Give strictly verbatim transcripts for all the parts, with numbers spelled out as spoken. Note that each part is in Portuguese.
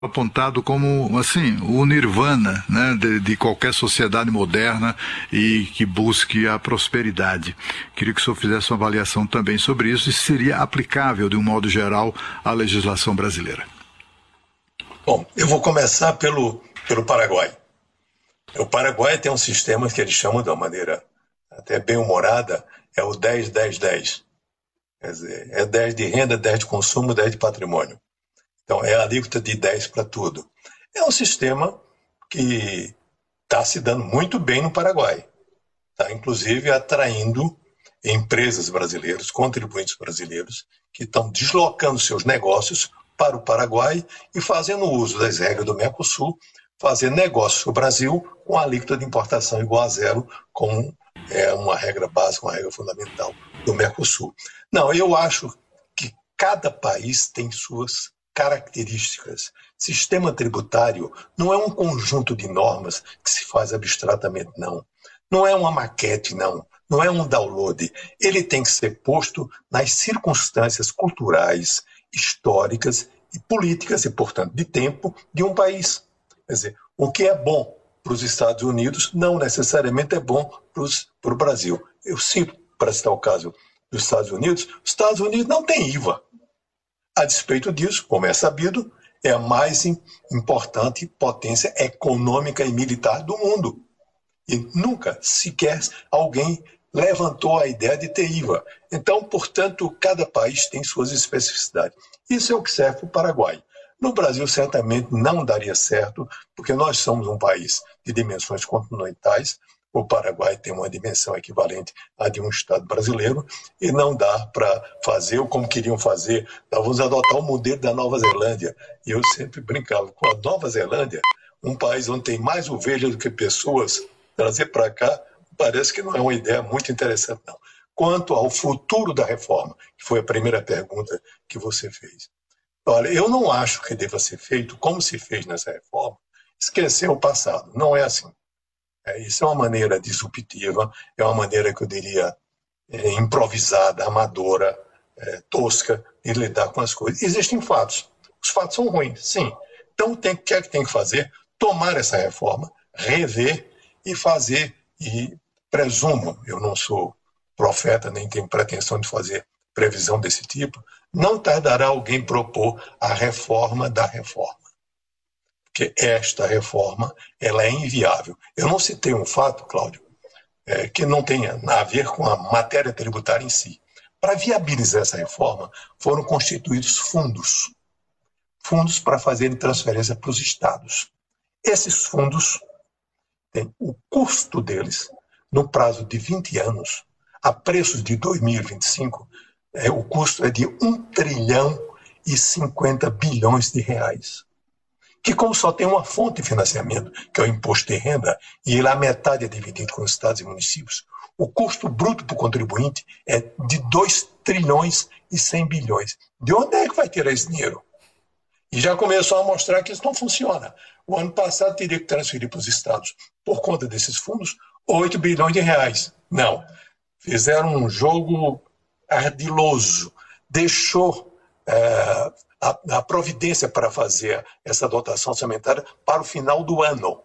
apontado como assim o nirvana, né, de, de qualquer sociedade moderna e que busque a prosperidade. Queria que o senhor fizesse uma avaliação também sobre isso e se seria aplicável de um modo geral à legislação brasileira. Bom, eu vou começar pelo, pelo Paraguai. O Paraguai tem um sistema que eles chamam de uma maneira até bem humorada, é o dez, dez, dez. Quer dizer, é dez de renda, dez de consumo, dez de patrimônio. Então, é a alíquota de dez para tudo. É um sistema que está se dando muito bem no Paraguai. Está, inclusive, atraindo empresas brasileiras, contribuintes brasileiros, que estão deslocando seus negócios para o Paraguai e fazendo uso das regras do Mercosul, fazendo negócios com o Brasil com a alíquota de importação igual a zero, como é uma regra básica, uma regra fundamental do Mercosul. Não, eu acho que cada país tem suas características. Sistema tributário não é um conjunto de normas que se faz abstratamente, não. Não é uma maquete, não. Não é um download. Ele tem que ser posto nas circunstâncias culturais, históricas e políticas, e, portanto, de tempo de um país. Quer dizer, o que é bom para os Estados Unidos não necessariamente é bom para o Brasil. Eu cito, para citar o caso dos Estados Unidos, os Estados Unidos não têm I V A. A despeito disso, como é sabido, é a mais importante potência econômica e militar do mundo. E nunca sequer alguém levantou a ideia de ter I V A. Então, portanto, cada país tem suas especificidades. Isso é o que serve para o Paraguai. No Brasil, certamente não daria certo, porque nós somos um país de dimensões continentais. O Paraguai tem uma dimensão equivalente à de um Estado brasileiro e não dá para fazer o como queriam fazer. Nós vamos adotar o modelo da Nova Zelândia. E eu sempre brincava com a Nova Zelândia, um país onde tem mais ovelhas do que pessoas, trazer para cá parece que não é uma ideia muito interessante, não. Quanto ao futuro da reforma, que foi a primeira pergunta que você fez. Olha, eu não acho que deva ser feito como se fez nessa reforma, esquecer o passado. Não é assim. É, isso é uma maneira disruptiva, é uma maneira que eu diria é, improvisada, amadora, é, tosca de lidar com as coisas. Existem fatos. Os fatos são ruins, sim. Então, o que é que tem que fazer? Tomar essa reforma, rever e fazer, e presumo, eu não sou profeta, nem tenho pretensão de fazer previsão desse tipo, não tardará alguém propor a reforma da reforma. Porque esta reforma ela é inviável. Eu não citei um fato, Cláudio, é, que não tenha a ver com a matéria tributária em si. Para viabilizar essa reforma, foram constituídos fundos. Fundos para fazerem transferência para os estados. Esses fundos têm o custo deles, no prazo de vinte anos, a preços de dois mil e vinte e cinco, é, o custo é de um trilhão e cinquenta bilhões de reais. Que como só tem uma fonte de financiamento, que é o imposto de renda, e ele a metade é dividido com os estados e municípios, o custo bruto para o contribuinte é de dois trilhões e cem bilhões. De onde é que vai tirar esse dinheiro? E já começou a mostrar que isso não funciona. O ano passado teria que transferir para os estados, por conta desses fundos, oito bilhões de reais. Não. Fizeram um jogo ardiloso. Deixou é, a, a providência para fazer essa dotação orçamentária para o final do ano,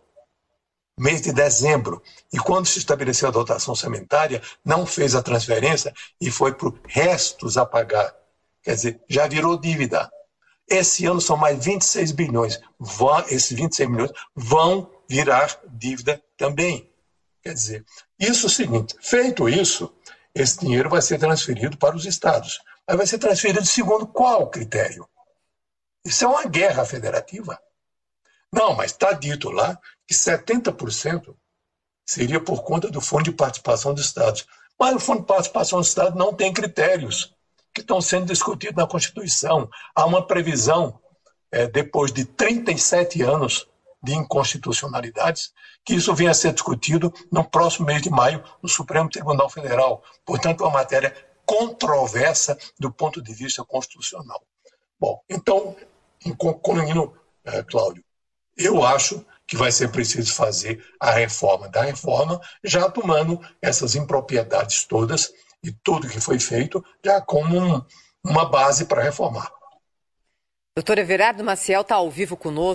mês de dezembro. E quando se estabeleceu a dotação orçamentária, não fez a transferência e foi para os restos a pagar. Quer dizer, já virou dívida. Esse ano são mais vinte e seis bilhões. Vão, esses vinte e seis bilhões vão virar dívida também. Quer dizer, isso é o seguinte, feito isso, esse dinheiro vai ser transferido para os estados. Mas vai ser transferido segundo qual critério? Isso é uma guerra federativa. Não, mas está dito lá que setenta por cento seria por conta do Fundo de Participação dos Estados. Mas o Fundo de Participação dos Estados não tem critérios que estão sendo discutidos na Constituição. Há uma previsão, é, depois de trinta e sete anos de inconstitucionalidades, que isso venha a ser discutido no próximo mês de maio no Supremo Tribunal Federal. Portanto, é uma matéria controversa do ponto de vista constitucional. Bom, então, concluindo, é, Cláudio, eu acho que vai ser preciso fazer a reforma da reforma, já tomando essas impropriedades todas e tudo que foi feito já como um, uma base para reformar. Doutor Everardo Maciel está ao vivo conosco.